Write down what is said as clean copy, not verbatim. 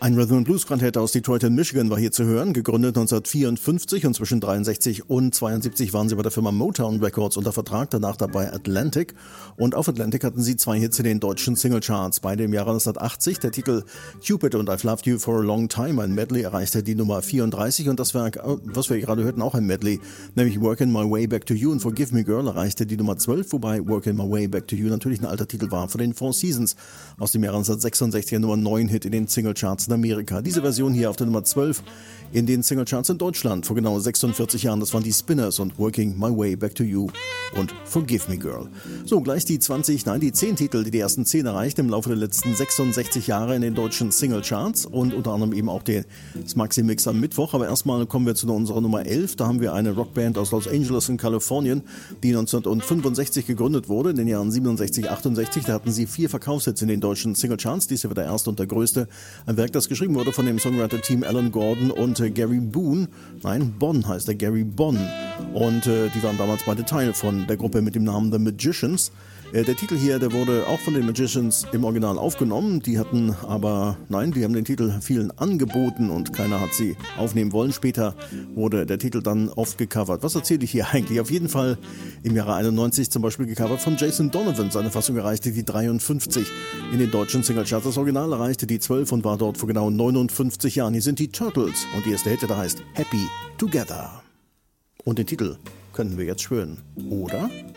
Ein Rhythm & Blues Quartett aus Detroit in Michigan war hier zu hören, gegründet 1954 und zwischen 63 und 72 waren sie bei der Firma Motown Records unter Vertrag, danach dabei Atlantic und auf Atlantic hatten sie 2 Hits in den deutschen Singlecharts, beide im Jahre 1980, der Titel Cupid und I've Loved You for a Long Time, ein Medley erreichte die Nummer 34 und das Werk, was wir gerade hörten, auch ein Medley, nämlich Workin' My Way Back to You und Forgive Me Girl erreichte die Nummer 12, wobei Workin' My Way Back to You natürlich ein alter Titel war von den Four Seasons aus dem Jahre 1966, Nummer 9 Hit in den Singlecharts in Amerika. Diese Version hier auf der Nummer 12 in den Singlecharts in Deutschland vor genau 46 Jahren. Das waren die Spinners und Working My Way Back to You und Forgive Me Girl. So, gleich die 10 Titel, die ersten 10 erreicht im Laufe der letzten 66 Jahre in den deutschen Singlecharts und unter anderem eben auch das Maxi-Mix am Mittwoch. Aber erstmal kommen wir zu unserer Nummer 11. Da haben wir eine Rockband aus Los Angeles in Kalifornien, die 1965 gegründet wurde. In den Jahren 67, 68, da hatten sie 4 Verkaufshits in den deutschen Singlecharts. Dies hier war der erste und der größte. Ein Werk, das geschrieben wurde von dem Songwriter-Team Alan Gordon und Gary Boone. Nein, Bonn heißt er, Gary Bonn. Und die waren damals beide Teil von der Gruppe mit dem Namen The Magicians. Der Titel hier, der wurde auch von den Magicians im Original aufgenommen. Die haben den Titel vielen angeboten und keiner hat sie aufnehmen wollen. Später wurde der Titel dann oft gecovert. Was erzähle ich hier eigentlich? Auf jeden Fall im Jahre 91 zum Beispiel gecovert von Jason Donovan. Seine Fassung erreichte die 53 in den deutschen Singlecharts. Das Original erreichte die 12 und war dort vor genau 59 Jahren. Hier sind die Turtles und die erste Hit, der heißt Happy Together. Und den Titel können wir jetzt hören, oder?